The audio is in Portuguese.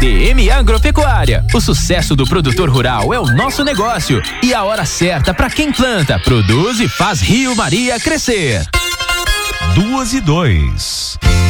DM Agropecuária. O sucesso do produtor rural é o nosso negócio e a hora certa para quem planta, produz e faz Rio Maria crescer. 2:02.